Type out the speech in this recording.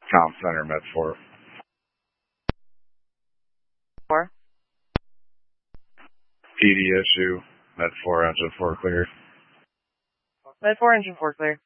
Com Center, Med 4. 4. PD issue, Med 4, engine 4 clear. Med 4, engine 4 clear.